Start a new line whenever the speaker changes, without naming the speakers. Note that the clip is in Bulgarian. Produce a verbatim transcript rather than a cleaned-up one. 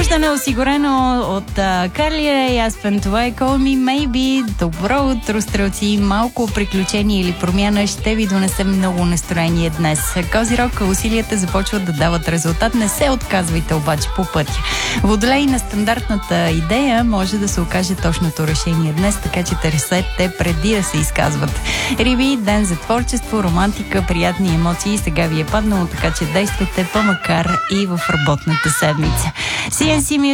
Събуждане осигурено от Карли Рей Аспен. Това е Call Me Maybe. Добро утро, стрелци. Малко приключение или промяна ще ви донесе много настроение днес. Козирог, усилията започват да дават резултат. Не се отказвайте обаче по пътя. Водолей, на стандартната идея може да се окаже точното решение днес, така че търсете преди да се изказват. Риби, ден за творчество, романтика, приятни емоции. Сега ви е паднало, така че действайте по-макар и в работната седмица. Си ен си